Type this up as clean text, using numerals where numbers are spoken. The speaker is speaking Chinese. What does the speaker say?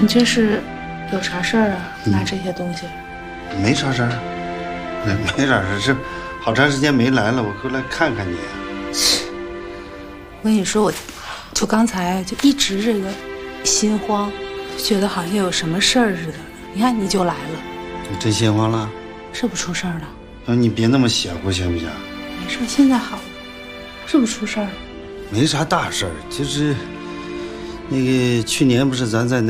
你这是有啥事儿啊？拿这些东西？ 没啥事儿，没啥事儿，是好长时间没来了，我过来看看你。 我跟你说，我就刚才就一直这个心慌，觉得好像有什么事儿似的。你看你就来了， 你真心慌了？ 是不是出事儿了？ 你别那么邪乎行不行？ 没事，现在好了，是不是出事儿了？ 没啥大事儿，就是那个去年不是咱在那。